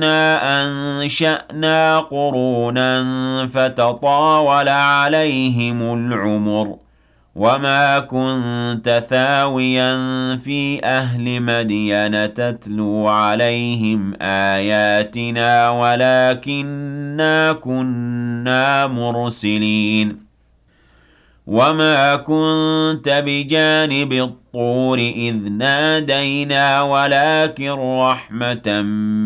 إِنَّا أَنشَأْنَا قُرُونًا فَتَطَاوَلَ عَلَيْهِمُ الْعُمُرُ وَمَا كُنتَ ثَاوِيًا فِي أَهْلِ مَدْيَنَ تَتْلُو عَلَيْهِمْ آيَاتِنَا وَلَٰكِنَّا كُنَّا مُرْسِلِينَ وَمَا كُنتَ بِجَانِبِ الطُّورِ إِذْ نَادَيْنَا وَلَٰكِن رَّحْمَةً